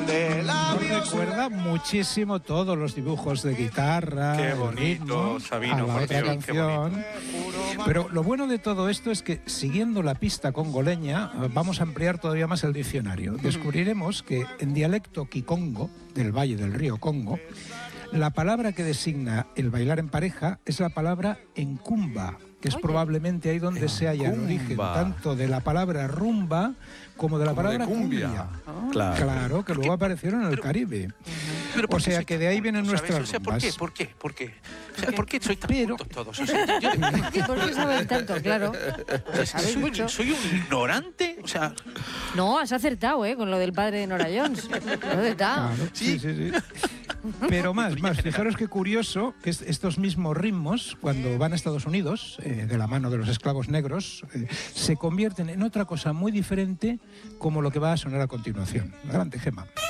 Nos recuerda muchísimo todos los dibujos de guitarra. Qué bonito, Sabino, a la por otra Dios, canción. Pero lo bueno de todo esto es que, siguiendo la pista congoleña, vamos a ampliar todavía más el diccionario. Descubriremos que en dialecto kikongo, del valle del río Congo, la palabra que designa el bailar en pareja es la palabra encumba, que es probablemente ahí donde se halla el origen tanto de la palabra rumba como de la palabra cumbia. Claro, que luego aparecieron en el Caribe. O sea, que de ahí vienen nuestras rumbas. ¿Por qué? O sea, ¿por qué soy tan tontos todos? O sea, ¿Por qué saben tanto? Claro. ¿Sabéis mucho? ¿Soy un ignorante? O sea... No, has acertado, con lo del padre de Nora Jones. Has acertado. Claro, sí. Pero más, fijaros qué curioso que estos mismos ritmos, cuando van a Estados Unidos, de la mano de los esclavos negros, se convierten en otra cosa muy diferente, como lo que va a sonar a continuación. Adelante, Gemma.